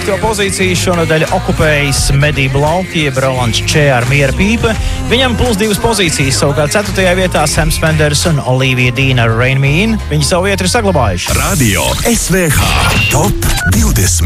5. pozīciju šonadēļ okupējis Medī Blauki, jeb Rolands Če ar Miera pīpe. Viņam +2 pozīcijas, savukārt 4. vietā Sams Fenders un Olivija Dīna ar Rain Me In. Viņi savu vietu ir saglabājuši. Radio SVH Top 20.